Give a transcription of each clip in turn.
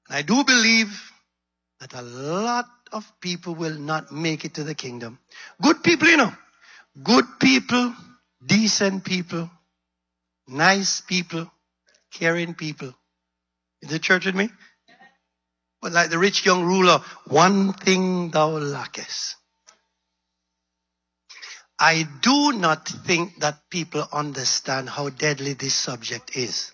I do believe that a lot of people will not make it to the kingdom. Good people, you know. Good people, decent people, nice people, caring people. Is the church with me? But like the rich young ruler, one thing thou lackest. I do not think that people understand how deadly this subject is.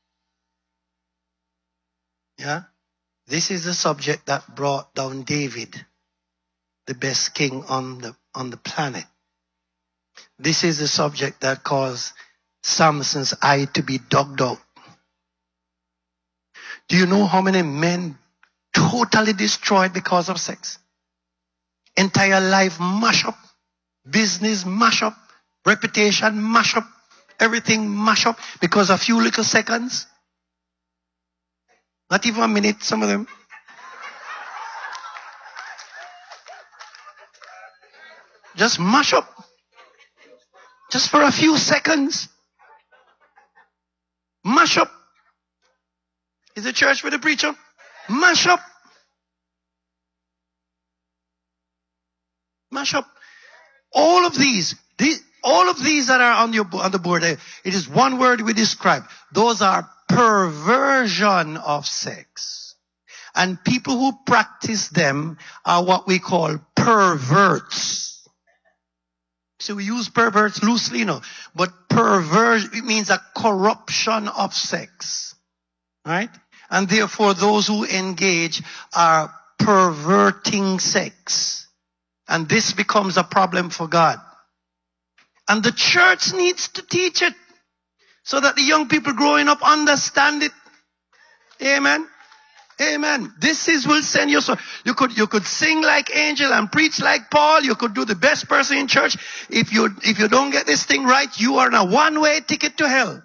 Yeah? This is the subject that brought down David, the best king on the planet. This is the subject that caused Samson's eye to be dogged out. Do you know how many men totally destroyed because of sex? Entire life mash up, business mash up, reputation mash up, everything mash up because of a few little seconds. Not even a minute, some of them. Just mash up. Just for a few seconds. Mash up. Is the church with the preacher? Mash up. Mash up. All of these that are on the board, it is one word we describe. Those are perversion of sex. And people who practice them are what we call perverts. So we use perverts loosely, you know. But perversion, it means a corruption of sex. Right? And therefore those who engage are perverting sex. And this becomes a problem for God. And the church needs to teach it so that the young people growing up understand it. Amen. Amen. This will send you. So you could sing like Angel and preach like Paul. You could do the best person in church. If you don't get this thing right, you are on a one-way ticket to hell.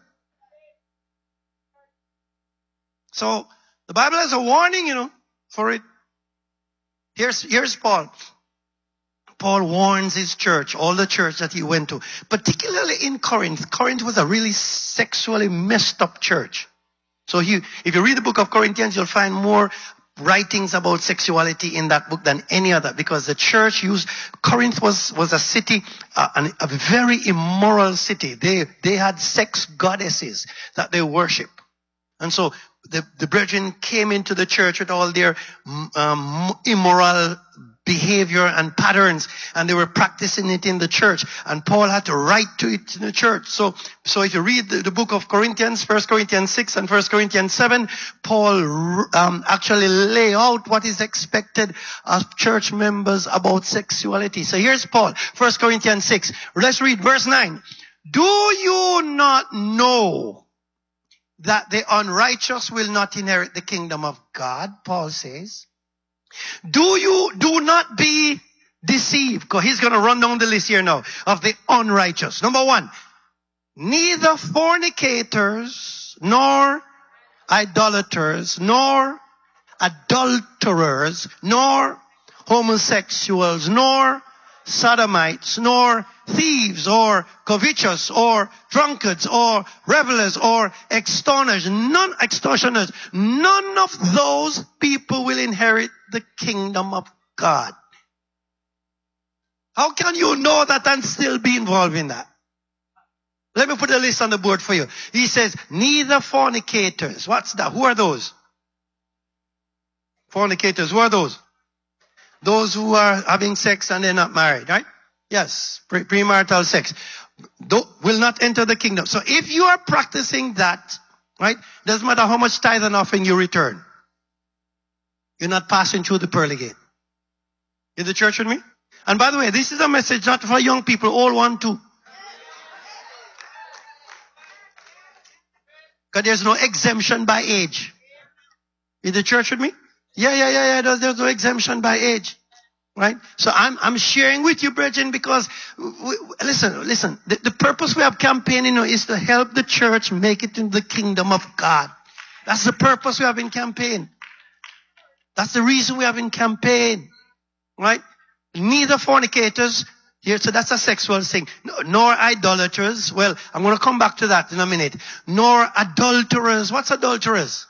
So the Bible has a warning, you know, for it. Here's Paul. Paul warns his church, all the church that he went to, particularly in Corinth. Corinth was a really sexually messed up church. So if you read the book of Corinthians, you'll find more writings about sexuality in that book than any other, because the church Corinth was a city, a very immoral city. They had sex goddesses that they worship. And so the brethren came into the church with all their immoral behavior and patterns, and they were practicing it in the church, and Paul had to write to it in the church. So if you read the book of Corinthians, 1 Corinthians 6 and 1 Corinthians 7, Paul actually lay out what is expected of church members about sexuality. So here's Paul, 1 Corinthians 6. Let's read verse 9. Do you not know that the unrighteous will not inherit the kingdom of God? Paul says. Do not be deceived. Because he's going to run down the list here now of the unrighteous. Number 1, neither fornicators, nor idolaters, nor adulterers, nor homosexuals, nor sodomites, nor thieves, or covetous, or drunkards, or revelers, or extortioners. None of those people will inherit the kingdom of God. How can you know that and still be involved in that? Let me put a list on the board for you. He says, neither fornicators. What's that? Who are those? Fornicators. Who are those? Those who are having sex and they're not married, right? Yes, premarital sex. Will not enter the kingdom. So if you are practicing that, right, doesn't matter how much tithe and offering you return, you're not passing through the pearly gate. Is the church with me? And by the way, this is a message not for young people, all want to. Because there's no exemption by age. Is the church with me? Yeah. There's no exemption by age. Right? So I'm sharing with you, brethren, because listen. The purpose we have campaigning is to help the church make it into the kingdom of God. That's the purpose we have in campaign. That's the reason we have in campaign. Right? Neither fornicators. Here, so that's a sexual thing. Nor idolaters. Well, I'm going to come back to that in a minute. Nor adulterers. What's adulterers?